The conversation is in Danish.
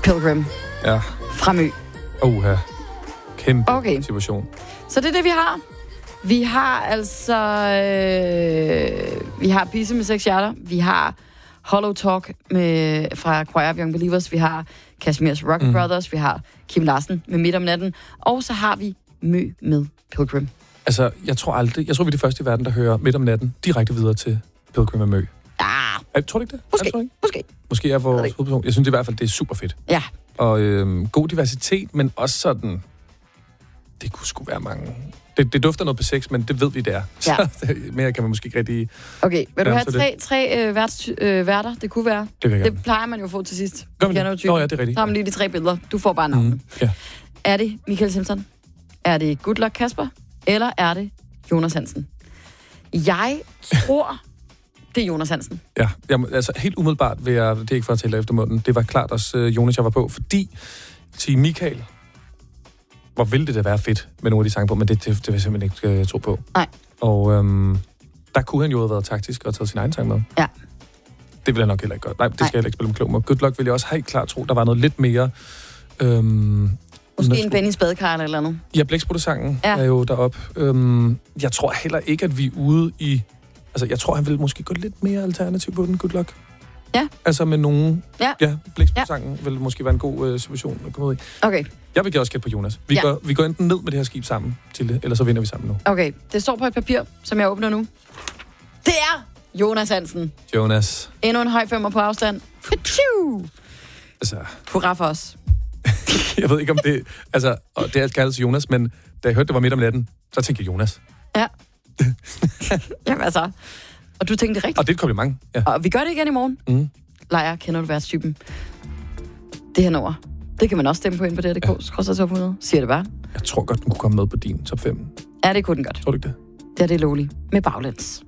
Pilgrim. Ja. Fra Mø. Kæmpe situation. Så det er det, vi har. Vi har altså... vi har Pisse med 6 hjerter. Vi har Hollow Talk fra Choir of Young Believers. Vi har Kashmirs Rock Brothers. Vi har Kim Larsen med Midt om natten. Og så har vi Mø med Pilgrim. Altså, jeg tror vi er de første i verden, der hører Midt om natten direkte videre til Pilgrim og Mø. Tror du ikke det? Måske er vores hovedperson. Jeg synes i hvert fald, det er super fedt. Ja. Og god diversitet, men også sådan... Det kunne sgu være mange... Det dufter noget på sex, men det ved vi, det er. Ja. Så mere kan man måske ikke rigtig... Okay, vil du have tre værter? Det kunne være. Det plejer man jo at få til sidst. Nå, ja, det er rigtigt. Så har man lige de 3 billeder. Du får bare navnet. Ja. Er det Michael Simpson? Er det Good Luck Kasper? Eller er det Jonas Hansen? Jeg tror... Det er Jonas Hansen. Ja, jamen, altså helt umiddelbart det er ikke for at tælle efter munden. Det var klart også Jonas, jeg var på, fordi til Michael, hvor ville det da være fedt med nogle af de sange på, men det vil jeg simpelthen ikke tro på. Nej. Og der kunne han jo have været taktisk og taget sin egen sang med. Ja. Det vil jeg nok heller ikke godt. Nej, det skal jeg heller ikke spille med klog med. Good Luck vil jeg også helt klart tro, der var noget lidt mere... Måske en Benny Spadekar eller noget. Ja, Blæksprutte-sangen er jo deroppe. Jeg tror heller ikke, at vi er ude i... Altså, jeg tror, han vil måske gå lidt mere alternativ på den, Good Luck. Ja. Altså med nogen... Ja. Blæksprutte-sangen vil måske være en god situation at komme ud i. Okay. Jeg vil også gætte på Jonas. Vi går enten ned med det her skib sammen, til det, eller så vinder vi sammen nu. Okay, det står på et papir, som jeg åbner nu. Det er Jonas Hansen. Jonas. Endnu en høj 5'er på afstand. Altså... Hurra for os. Jeg ved ikke, om det... Altså, og det er kaldet til Jonas, men da jeg hørte, det var Midt om natten, så tænkte jeg Jonas. Ja. Jamen altså... Og du tænkte det rigtigt. Og det er et kompliment, ja. Og vi gør det igen i morgen. Lejer, kender du værtstypen? Det her nummer. Det kan man også stemme på ind på det.dk. Ja. Top 100. Siger det bare. Jeg tror godt, den kunne komme med på din top 5. Ja, det kunne den godt. Tror du ikke det? Det er det lovligt. Med baglæns.